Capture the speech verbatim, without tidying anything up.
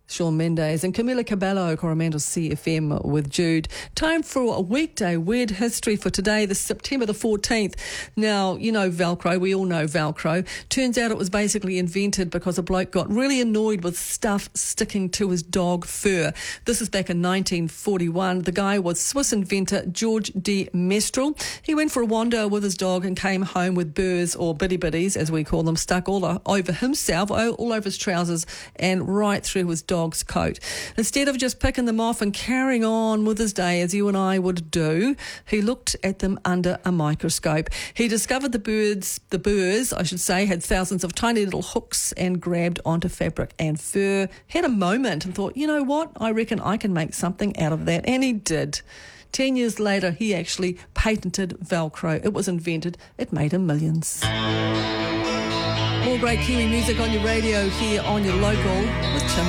Shawn Mendes and Camila Cabello, Coromandel C F M with Jude. Time for a weekday weird history for today, the September the fourteenth. Now, you know Velcro, we all know Velcro. Turns out it was basically invented because a bloke got really annoyed with stuff sticking to his dog fur. This is back in nineteen forty-one. The guy was Swiss inventor George de Mestral. He went for a wander with his dog and came home with burrs, or bitty-bitties as we call them, stuck all over himself, all over his trousers and right through his dog. Dog's coat. Instead of just picking them off and carrying on with his day as you and I would do, he looked at them under a microscope. He discovered the birds, the burrs, I should say, had thousands of tiny little hooks and grabbed onto fabric and fur. Had a moment and thought, you know what, I reckon I can make something out of that. And he did. Ten years later, he actually patented Velcro. It was invented. It made him millions. More great Kiwi music on your radio here on your local with Tim.